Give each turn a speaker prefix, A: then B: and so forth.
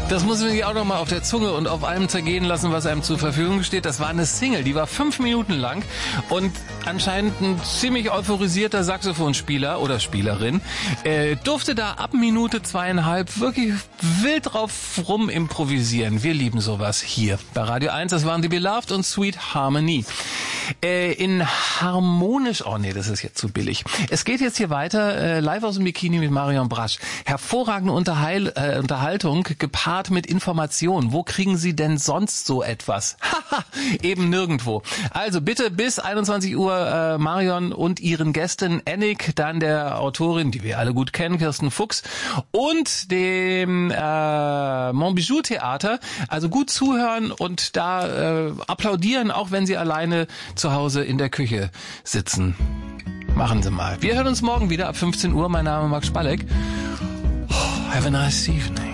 A: Das muss man sich auch noch mal auf der Zunge und auf allem zergehen lassen, was einem zur Verfügung steht. Das war eine Single, die war 5 Minuten lang und anscheinend ein ziemlich euphorisierter Saxophonspieler oder Spielerin durfte da ab Minute 2,5 wirklich wild drauf rum improvisieren. Wir lieben sowas hier bei Radio 1. Das waren die Beloved und Sweet Harmony. In harmonisch, oh nee, das ist jetzt zu billig. Es geht jetzt hier weiter, live aus dem Bikini mit Marion Brasch. Hervorragende Unterhaltung, gepaart mit Information. Wo kriegen Sie denn sonst so etwas? Haha, eben nirgendwo. Also bitte bis 21 Uhr Marion und ihren Gästen Annick, dann der Autorin, die wir alle gut kennen, Kirsten Fuchs, und dem Montbijou Theater. Also gut zuhören und da applaudieren, auch wenn Sie alleine zu Hause in der Küche sitzen. Machen Sie mal. Wir hören uns morgen wieder ab 15 Uhr. Mein Name ist Max Spalleck. Have a nice evening.